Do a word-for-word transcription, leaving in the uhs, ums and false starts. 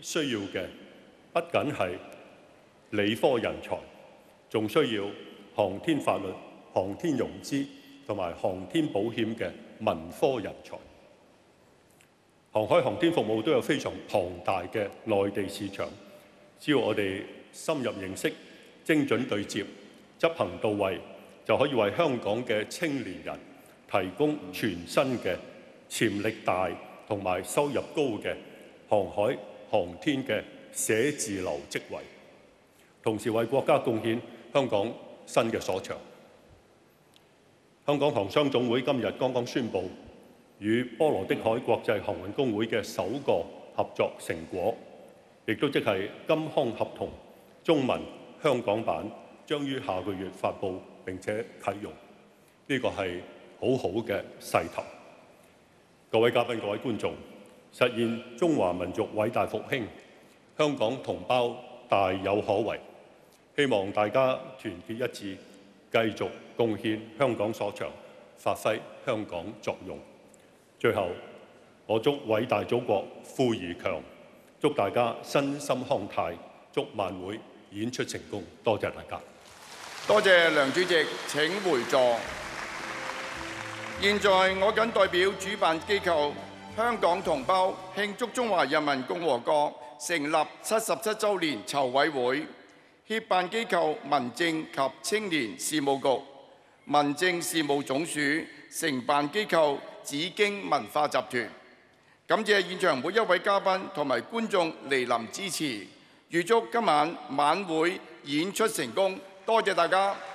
需要嘅不僅係理科人才，仲需要航天法律、航天融資同埋航天保險嘅文科人才。航海航天服務都有非常龐大嘅內地市場，只要我哋深入認識、精準對接、執行到位，就可以為香港嘅青年人提供全新嘅潛力大同埋收入高嘅航海航天嘅寫字樓職位，同時為國家貢獻香港新嘅所長。香港航商總會今日剛剛宣布，與波羅的海國際航運公會嘅首個合作成果，亦都即係金康合同中文香港版，將於下個月發布並且啟用。呢個係好好嘅勢頭。各位嘉賓、各位觀眾，實現中華民族偉大復興，香港同胞大有可為。希望大家團結一致，繼續貢獻香港所長，發揮香港作用。最後，我祝偉大祖國富而強，祝大家身心康泰，祝晚會演出成功。多謝大家。 多謝梁主席，請回座。現在我謹代表主辦機構香港同胞慶祝中華人民共和國成立七十七週年籌委會，協辦機構民政及青年事務局、民政事務總署，承辦機構紫荊文化集團。感謝現場每一位嘉賓同埋觀眾蒞臨支持，預祝今晚晚會演出成功。多謝大家。